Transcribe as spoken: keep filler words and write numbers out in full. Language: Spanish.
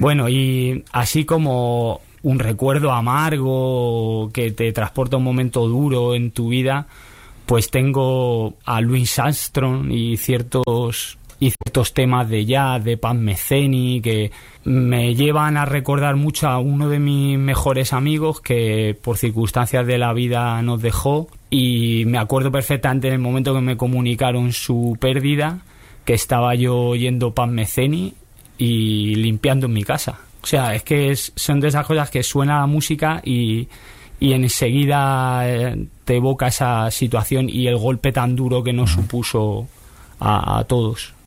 Bueno, y así como un recuerdo amargo que te transporta a un momento duro en tu vida, pues tengo a Louis Armstrong y ciertos y ciertos temas de jazz, de Pat Metheny, que me llevan a recordar mucho a uno de mis mejores amigos que por circunstancias de la vida nos dejó, y me acuerdo perfectamente en el momento que me comunicaron su pérdida, que estaba yo oyendo Pat Metheny y limpiando en mi casa. O sea, es que es, son de esas cosas que suena la música y, y enseguida te evoca esa situación y el golpe tan duro que nos supuso a, a todos.